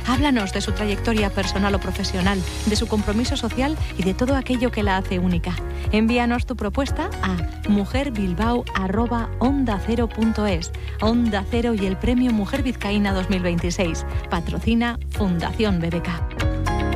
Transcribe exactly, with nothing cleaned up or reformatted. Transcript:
Háblanos de su trayectoria personal o profesional, de su compromiso social y de todo aquello que la hace única. Envíanos tu propuesta a mujerbilbao arroba onda cero punto es. Onda Cero y el Premio Mujer Vizcaína dos mil veintiséis. Patrocina Fundación B B K.